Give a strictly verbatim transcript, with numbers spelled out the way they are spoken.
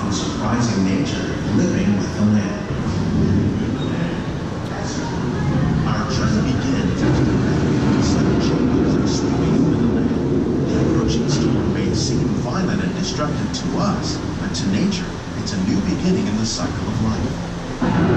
often surprising nature living with the land. Our journey begins after the rapid sudden changes are sweeping over the land. The approaching storm may seem violent and destructive to us, but to nature, it's a new beginning in the cycle of life.